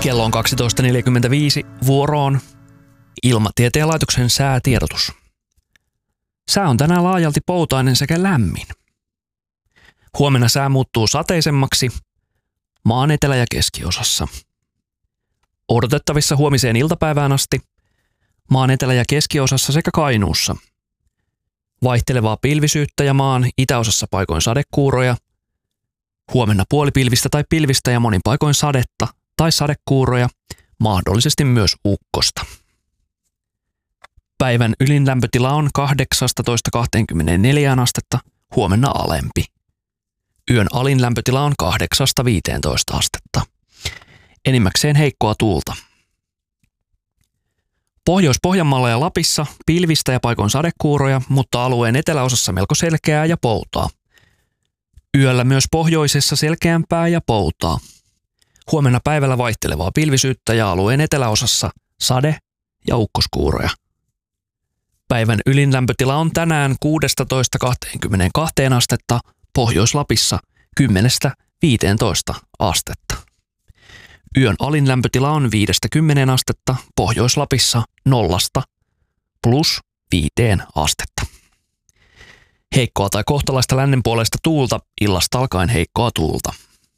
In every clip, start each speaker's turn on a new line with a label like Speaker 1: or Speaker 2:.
Speaker 1: Kello on 12.45, vuoroon Ilmatieteen laitoksen säätiedotus. Sää on tänään laajalti poutainen sekä lämmin. Huomenna sää muuttuu sateisemmaksi maan etelä- ja keskiosassa. Odotettavissa huomiseen iltapäivään asti maan etelä- ja keskiosassa sekä Kainuussa. Vaihtelevaa pilvisyyttä ja maan itäosassa paikoin sadekuuroja. Huomenna puolipilvistä tai pilvistä ja monin paikoin sadetta tai sadekuuroja, mahdollisesti myös ukkosta. Päivän ylin lämpötila on 18–24 astetta, huomenna alempi. Yön alin lämpötila on 8–15 astetta. Enimmäkseen heikkoa tuulta. Pohjois-Pohjanmaalla ja Lapissa pilvistä ja paikoin sadekuuroja, mutta alueen eteläosassa melko selkeää ja poutaa. Yöllä myös pohjoisessa selkeämpää ja poutaa. Huomenna päivällä vaihtelevaa pilvisyyttä ja alueen eteläosassa sade- ja ukkoskuuroja. Päivän ylin lämpötila on tänään 16–22 astetta, Pohjois-Lapissa 10–15 astetta. Yön alin lämpötila on 5–10 astetta, Pohjois-Lapissa 0–+5 astetta. Heikkoa tai kohtalaista lännenpuoleista tuulta, illasta alkaen heikkoa tuulta.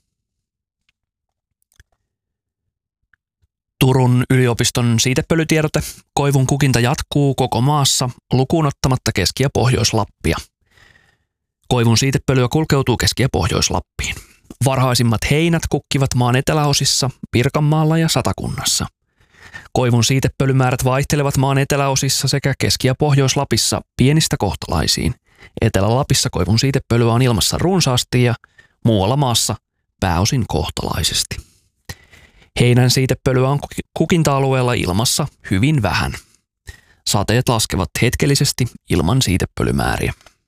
Speaker 1: Turun yliopiston siitepölytiedote. Koivun kukinta jatkuu koko maassa lukuun ottamatta Keski- ja Pohjois-Lappia. Koivun siitepölyä kulkeutuu Keski- ja Pohjois-Lappiin. Varhaisimmat heinät kukkivat maan eteläosissa, Pirkanmaalla ja Satakunnassa. Koivun siitepölymäärät vaihtelevat maan eteläosissa sekä Keski- ja Pohjois-Lapissa pienistä kohtalaisiin. Etelä-Lapissa koivun siitepölyä on ilmassa runsaasti ja muualla maassa pääosin kohtalaisesti. Heinän siitepölyä on kukinta-alueella ilmassa hyvin vähän. Sateet laskevat hetkellisesti ilman siitepölymääriä.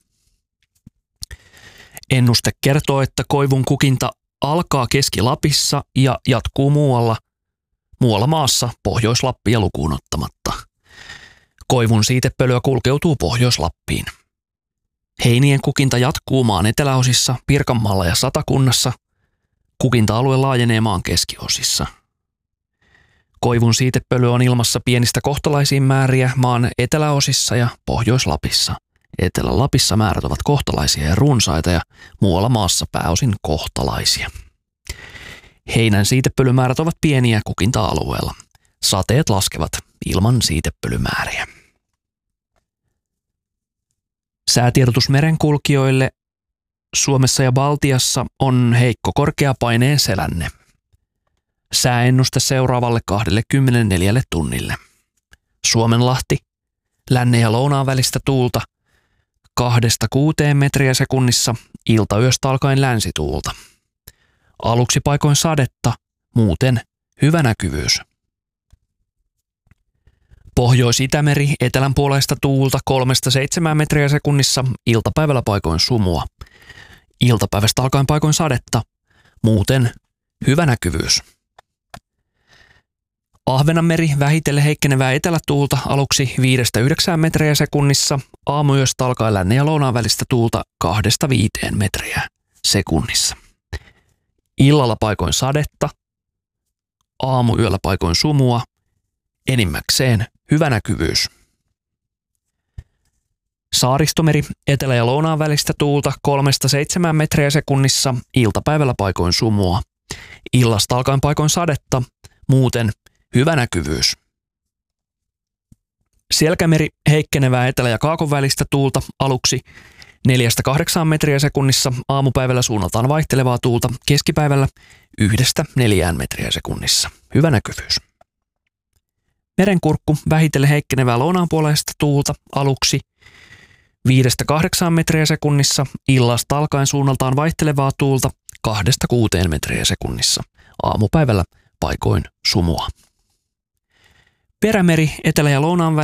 Speaker 1: Ennuste kertoo, että koivun kukinta alkaa Keski-Lapissa ja jatkuu muualla maassa Pohjois-Lappia lukuun ottamatta. Koivun siitepölyä kulkeutuu Pohjois-Lappiin. Heinien kukinta jatkuu maan eteläosissa, Pirkanmaalla ja Satakunnassa. Kukinta-alue laajenee maan keskiosissa. Koivun siitepöly on ilmassa pienistä kohtalaisiin määriä maan eteläosissa ja Pohjois-Lapissa. Etelä-Lapissa määrät ovat kohtalaisia ja runsaita ja muualla maassa pääosin kohtalaisia. Heinän siitepölymäärät ovat pieniä kukinta-alueella. Sateet laskevat ilman siitepölymääriä. Säätiedotus merenkulkijoille. Suomessa ja Baltiassa on heikko korkeapaineen selänne. Sääennuste seuraavalle 24 tunnille. Suomenlahti, lännen ja lounaan välistä tuulta 2–6 metriä sekunnissa, iltayöstä alkaen länsituulta. Aluksi paikoin sadetta, muuten hyvä näkyvyys. Pohjois-Itämeri, etelänpuoleista tuulta 3–7 metriä sekunnissa, iltapäivällä paikoin sumua. Iltapäivästä alkaen paikoin sadetta, muuten hyvä näkyvyys. Ahvenanmeri, vähitellen heikkenevää etelätuulta, aluksi 5–9 metriä sekunnissa, aamuyöstä alkaen lännen ja lounaan välistä tuulta 2–5 metriä sekunnissa. Illalla paikoin sadetta, aamuyöllä paikoin sumua, enimmäkseen hyvä näkyvyys. Saaristomeri, etelä- ja lounaan välistä tuulta 3–7 metriä sekunnissa, iltapäivällä paikoin sumua. Illasta alkaen paikoin sadetta, muuten hyvä näkyvyys. Selkämeri, heikkenevää etelä- ja kaakon välistä tuulta, aluksi 4–8 metriä sekunnissa, aamupäivällä suunnaltaan vaihtelevaa tuulta, keskipäivällä 1–4 metriä sekunnissa. Hyvä näkyvyys. Merenkurkku, vähitellen heikkenevää lounaanpuoleista tuulta, aluksi 5–8 metriä sekunnissa, illasta alkaen suunnaltaan vaihtelevaa tuulta 2–6 metriä sekunnissa. Aamupäivällä paikoin sumua. Perämeri, etelä- ja lounaan